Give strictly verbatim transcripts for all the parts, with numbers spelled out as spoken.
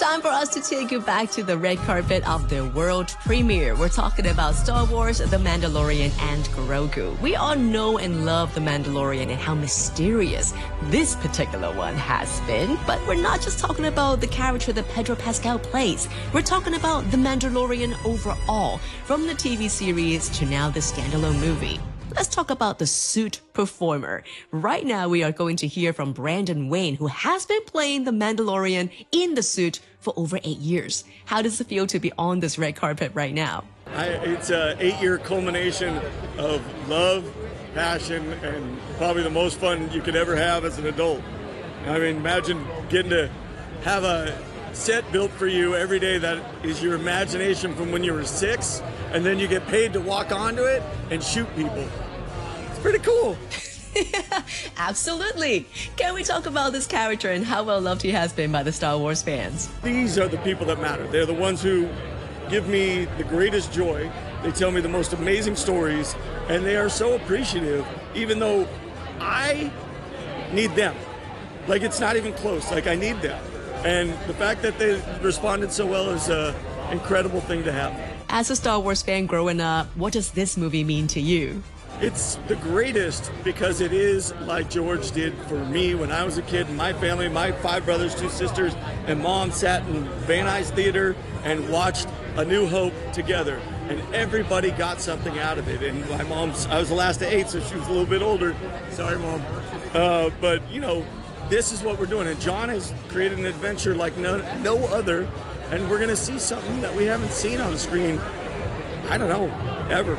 Time for us to take you back to the red carpet of the world premiere. We're talking about Star Wars, The Mandalorian, and Grogu. We all know and love The Mandalorian and how mysterious this particular one has been. But we're not just talking about the character that Pedro Pascal plays. We're talking about The Mandalorian overall, from the T V series to now the standalone movie. Let's talk about the suit performer. Right now, we are going to hear from Brandon Wayne, who has been playing the Mandalorian in the suit for over eight years. How does it feel to be on this red carpet right now? I, it's an eight-year culmination of love, passion, and probably the most fun you could ever have as an adult. I mean, imagine getting to have a set built for you every day that is your imagination from when you were six, and then you get paid to walk onto it and shoot people. It's pretty cool. Yeah, absolutely. Can we talk about this character and how well loved he has been by the Star Wars fans? These are the people that matter. They're the ones who give me the greatest joy. They tell me the most amazing stories, and they are so appreciative, even though I need them. Like, it's not even close. Like, I need them. And the fact that they responded so well is an incredible thing to have. As a Star Wars fan growing up, what does this movie mean to you? It's the greatest because it is like George did for me when I was a kid. My family, my five brothers, two sisters, and mom sat in Van Nuys Theater and watched A New Hope together. And everybody got something out of it. And my mom's, I was the last of eight, so she was a little bit older. Sorry, Mom. Uh, but, you know, this is what we're doing. And John has created an adventure like no, no other. And we're going to see something that we haven't seen on the screen, I don't know, ever.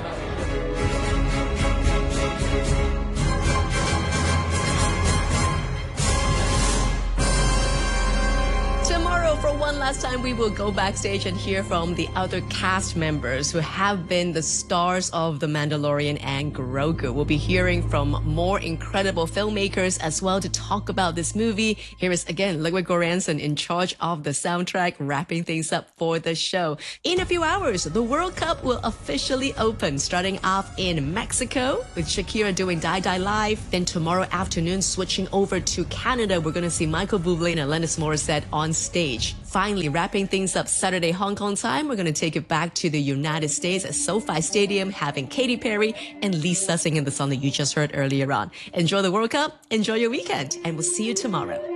For one last time, we will go backstage and hear from the other cast members who have been the stars of The Mandalorian and Grogu. We'll be hearing from more incredible filmmakers as well to talk about this movie. Here is again Ludwig Göransson in charge of the soundtrack, wrapping things up for the show. In a few hours, the World Cup will officially open, starting off in Mexico with Shakira doing Die Die Live. Then tomorrow afternoon, switching over to Canada, we're going to see Michael Bublé and Alanis Morissette on stage. Finally, wrapping things up Saturday Hong Kong time, we're going to take it back to the United States at SoFi Stadium, having Katy Perry and Lisa singing the song that you just heard earlier on. Enjoy the World Cup, enjoy your weekend, and we'll see you tomorrow.